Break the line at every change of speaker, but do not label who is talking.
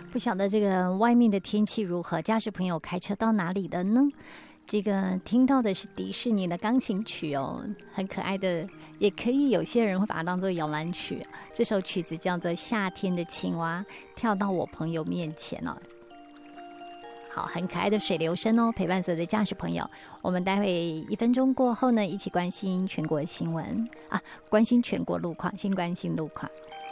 不晓得这个外面的天气如何，驾驶朋友开车到哪里了呢？这个听到的是迪士尼的钢琴曲哦，很可爱的，也可以有些人会把它当做摇篮曲。这首曲子叫做《夏天的青蛙跳到我朋友面前》哦。好，很可爱的水流声哦，陪伴所有的驾驶朋友。我们待会1分钟过后呢，一起关心全国新闻啊，关心全国路况，先关心路况。